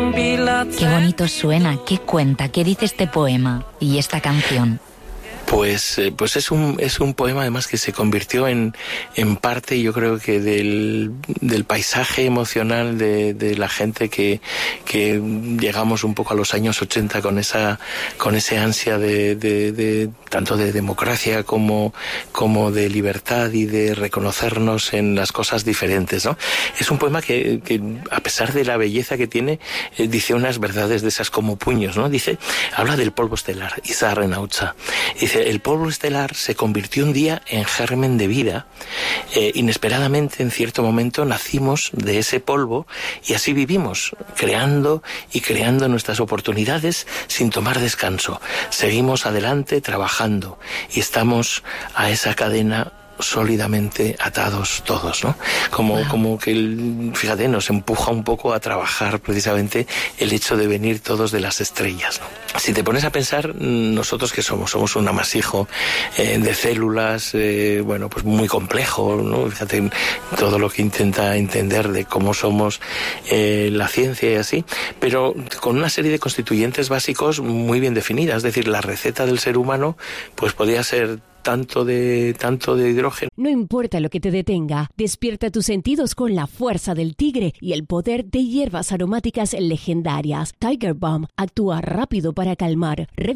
Qué bonito suena, qué cuenta, qué dice este poema y esta canción. Pues es un poema además que se convirtió en parte, yo creo que del paisaje emocional de la gente que llegamos un poco a los años 80 con ese ansia de tanto de democracia como de libertad y de reconocernos en las cosas diferentes, ¿no? Es un poema que a pesar de la belleza que tiene, dice unas verdades de esas como puños, ¿no? Habla del polvo estelar, Isar Renautza. Dice: el polvo estelar se convirtió un día en germen de vida. Inesperadamente, en cierto momento, nacimos de ese polvo y así vivimos, creando nuestras oportunidades sin tomar descanso. Seguimos adelante trabajando y estamos a esa cadena sólidamente atados todos, ¿no? Como que, fíjate, nos empuja un poco a trabajar precisamente el hecho de venir todos de las estrellas, ¿no? Si te pones a pensar, nosotros que somos un amasijo de células, pues muy complejo, ¿no? Fíjate todo lo que intenta entender de cómo somos la ciencia y así, pero con una serie de constituyentes básicos muy bien definidas. Es decir, la receta del ser humano pues podría ser tanto de hidrógeno. No importa lo que te detenga, despierta tus sentidos con la fuerza del tigre y el poder de hierbas aromáticas legendarias. Tiger Balm actúa rápido para calmar,